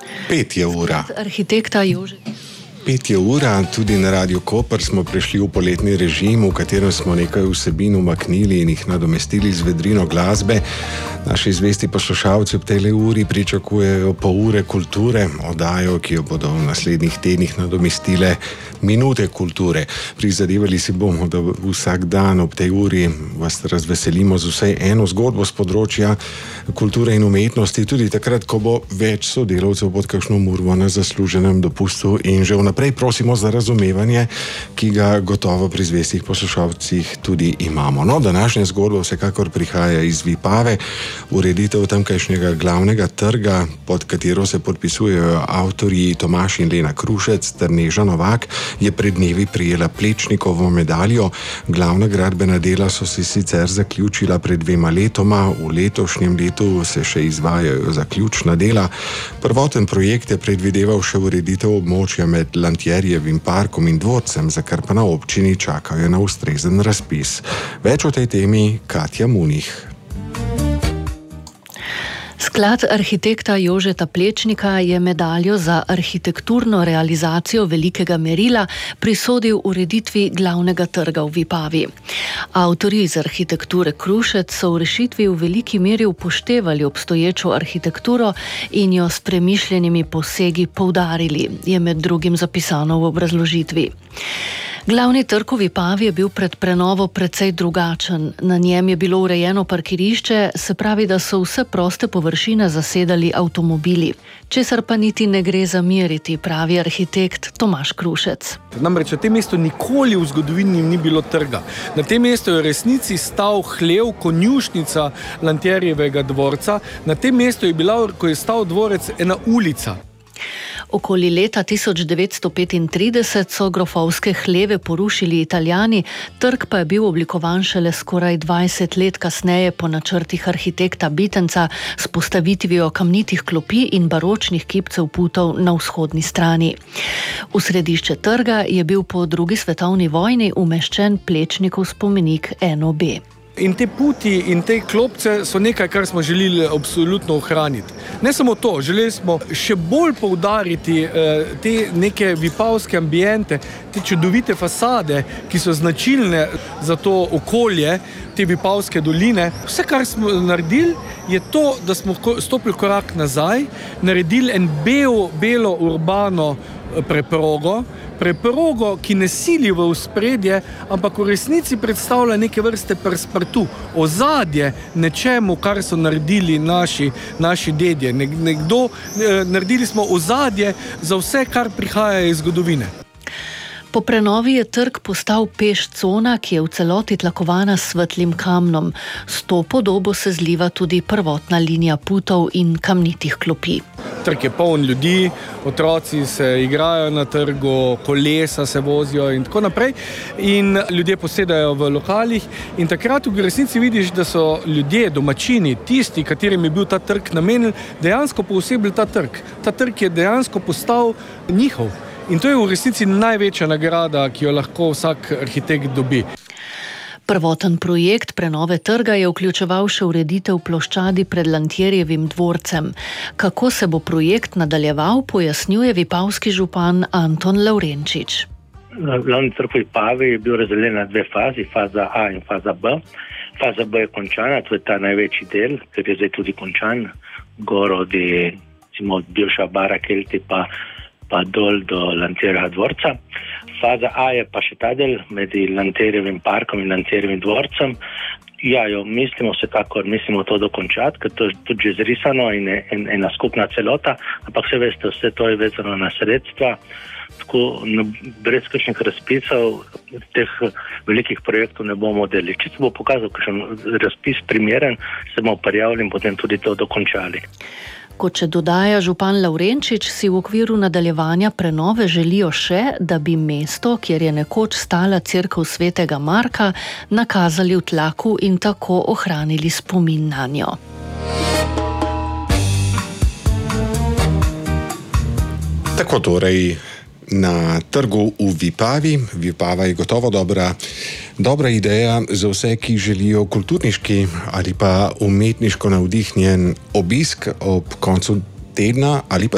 5 je ura. Arhitekta Jože. 5 je ura, tudi na Radio Koper smo prešli v poletni režim, v katerem smo nekaj vsebin umaknili in jih nadomestili z vedrino glasbe. Naši zvesti poslušalci ob tej uri pričakujejo pol ure kulture, oddajo, ki jo bodo v naslednjih tednih nadomestile minute kulture. Prizadevali si bomo, da vsak dan ob tej uri vas razveselimo z vsaj eno zgodbo z področja kulture in umetnosti, tudi takrat, ko bo več sodelavcev pod kakšno murvo na zasluženem dopustu, in že vnaprej prosimo za razumevanje, ki ga gotovo pri zvestih poslušalcih tudi imamo. No, današnja zgodba vsekakor prihaja iz Vipave. Ureditev tamkajšnjega glavnega trga, pod katero se podpisujejo avtorji Tomaž in Lena Krušec ter Neža Novak, je pred dnevi prijela Plečnikovo medaljo. Glavna gradbena dela so se sicer zaključila pred 2 letoma, v letošnjem letu se še izvajajo zaključna dela. Prvoten projekt je predvideval še ureditev območja med Lantjerjevim parkom in dvorcem, za kar pa na občini čakajo na ustrezen razpis. Več o tej temi Katja Munih. Sklad arhitekta Jožeta Plečnika je medaljo za arhitekturno realizacijo velikega merila prisodil ureditvi glavnega trga v Vipavi. Avtorji iz arhitekture Krušec so v rešitvi v veliki meri upoštevali obstoječo arhitekturo in jo s premišljenimi posegi poudarili, je med drugim zapisano v obrazložitvi. Glavni trg v Vipavi je bil pred prenovo precej drugačen. Na njem je bilo urejeno parkirišče, se pravi, da so vse proste površine zasedali avtomobili. Česar pa niti ne gre zameriti, pravi arhitekt Tomaž Krušec. Namreč na tem mestu nikoli v zgodovini ni bilo trga. Na tem mestu je v resnici stal hlev, konjušnica Lantjerjevega dvorca. Na tem mestu je bila, ko je stal dvorec, ena ulica. Okoli leta 1935 so grofovske hleve porušili Italijani, trg pa je bil oblikovan šele skoraj 20 let kasneje po načrtih arhitekta Bitenca s postavitvijo kamnitih klopi in baročnih kipcev putov na vzhodni strani. V središče trga je bil po 2. svetovni vojni umeščen Plečnikov spomenik NOB. In te puti in te klopce so nekaj, kar smo želeli absolutno ohraniti. Ne samo to, želeli smo še bolj poudariti te neke vipavske ambiente, te čudovite fasade, ki so značilne za to okolje, te Vipavske doline. Vse, kar smo naredili, je to, da smo stopili korak nazaj, naredili en belo urbano preprogo, ki ne sili v ospredje, ampak v resnici predstavlja neke vrste perspartu, ozadje nečemu, kar so naredili naši dedje. Naredili smo ozadje za vse, kar prihaja iz zgodovine. Po prenovi je trg postal peš cona, ki je v celoti tlakovana s svetlim kamnom. S to podobo se zliva tudi prvotna linija putov in kamnitih klopi. Trg je poln ljudi, otroci se igrajo na trgu, kolesa se vozijo in tako naprej. In ljudje posedajo v lokalih in takrat v resnici vidiš, da so ljudje, domačini, tisti, katerim je bil ta trg namenjen, dejansko poosebili ta trg. Ta trg je dejansko postal njihov. In to je v resnici največja nagrada, ki jo lahko vsak arhitekt dobi. Prvoten projekt prenove trga je vključeval še ureditev ploščadi pred Lantjerjevim dvorcem. Kako se bo projekt nadaljeval, pojasnjuje vipavski župan Anton Lavrenčič. Glavni trg v Vipavi je bil razdeljen na 2 fazi, faza A in faza B. Faza B je končana, to je ta največji del, ker je zdaj tudi končan, gor od bivša bara Kelti pa dol do Lantjerjevega dvorca. Faza A je pa še ta del med Lantjerjevim parkom in Lantjerjevim dvorcem. Ja, mislimo to dokončati, ker to je tudi že zrisano in ena skupna celota, ampak veste, vse to je vezano na sredstva. Tako brez kakšnih razpisov teh velikih projektov ne bomo delili. Če se bo pokazal kakšen razpis primeren, se bomo prijavili in potem tudi to dokončali. Kot še dodaja župan Lavrenčič, si v okviru nadaljevanja prenove želijo še, da bi mesto, kjer je nekoč stala cerkev svetega Marka, nakazali v tlaku in tako ohranili spomin nanjo. Tako torej na trgu v Vipavi. Vipava je gotovo dobra ideja za vse, ki želijo kulturniški ali pa umetniško navdihnjen obisk ob koncu tedna ali pa